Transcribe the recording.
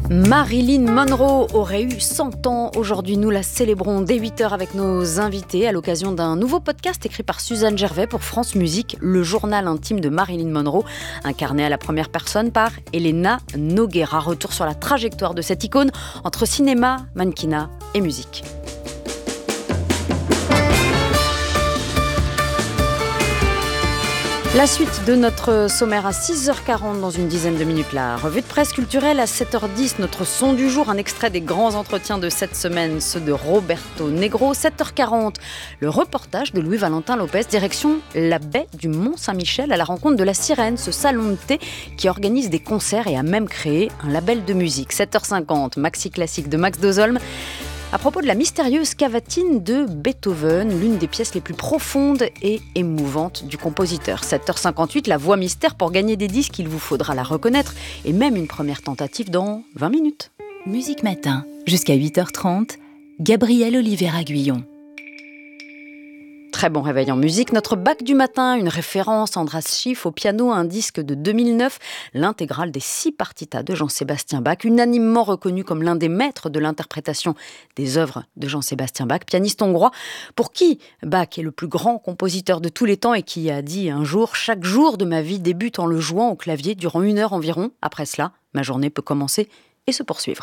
Marilyn Monroe aurait eu 100 ans. Aujourd'hui, nous la célébrons dès 8h avec nos invités à l'occasion d'un nouveau podcast écrit par Suzanne Gervais pour France Musique, le journal intime de Marilyn Monroe, incarné à la première personne par Elena Nogueira. Retour sur la trajectoire de cette icône entre cinéma, mannequinat et musique. La suite de notre sommaire à 6h40 dans une dizaine de minutes. La revue de presse culturelle à 7h10. Notre son du jour, un extrait des grands entretiens de cette semaine, ceux de Roberto Negro. 7h40, le reportage de Louis-Valentin Lopez, direction la baie du Mont-Saint-Michel à la rencontre de la Sirène, ce salon de thé qui organise des concerts et a même créé un label de musique. 7h50, maxi classique de Max Dozolm. À propos de la mystérieuse cavatine de Beethoven, l'une des pièces les plus profondes et émouvantes du compositeur. 7h58, la voix mystère pour gagner des disques, il vous faudra la reconnaître et même une première tentative dans 20 minutes. Musique Matin, jusqu'à 8h30, Gabriel Oliveira-Guillon. Très bon réveil en musique. Notre bac du matin, une référence, Andras Schiff au piano, un disque de 2009, l'intégrale des 6 partitas de Jean-Sébastien Bach, unanimement reconnu comme l'un des maîtres de l'interprétation des œuvres de Jean-Sébastien Bach, pianiste hongrois, pour qui Bach est le plus grand compositeur de tous les temps et qui a dit un jour « Chaque jour de ma vie débute en le jouant au clavier durant 1 heure environ. Après cela, ma journée peut commencer et se poursuivre ».